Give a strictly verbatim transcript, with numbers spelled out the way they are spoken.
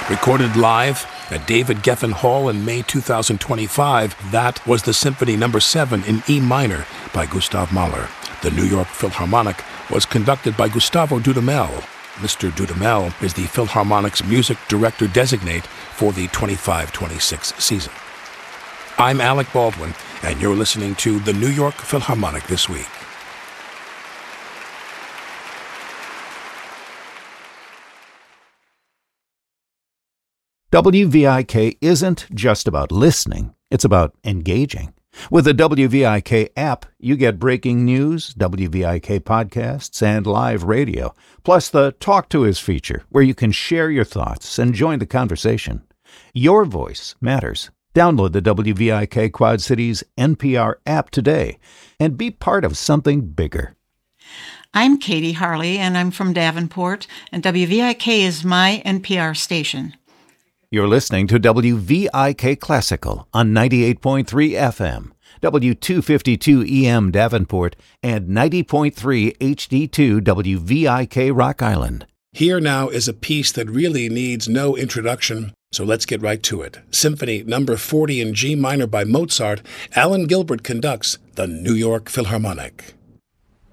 Recorded live at David Geffen Hall in May two thousand twenty-five, that was the Symphony Number seven in E minor by Gustav Mahler. The New York Philharmonic was conducted by Gustavo Dudamel. Mister Dudamel is the Philharmonic's music director designate for the twenty-five twenty-six season. I'm Alec Baldwin, and you're listening to the New York Philharmonic This Week. W V I K isn't just about listening, it's about engaging. With the W V I K app, you get breaking news, W V I K podcasts, and live radio, plus the Talk to Us feature, where you can share your thoughts and join the conversation. Your voice matters. Download the W V I K Quad Cities N P R app today and be part of something bigger. I'm Katie Harley, and I'm from Davenport, and W V I K is my N P R station. You're listening to W V I K Classical on ninety-eight point three F M, W two fifty-two E M Davenport, and ninety point three H D two W V I K Rock Island. Here now is a piece that really needs no introduction, so let's get right to it. Symphony Number forty in G minor by Mozart. Alan Gilbert conducts the New York Philharmonic.